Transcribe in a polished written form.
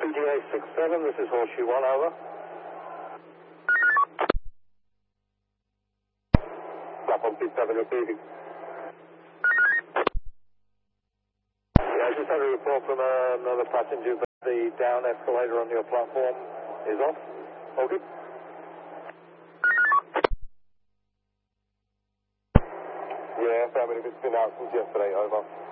BDA 67, this is Horseshoe 1, over. Platform 27 repeating. Yeah, I just had a report from another passenger that the down escalator on your platform is off. All good? Yeah, affirmative. It's been out since yesterday, over.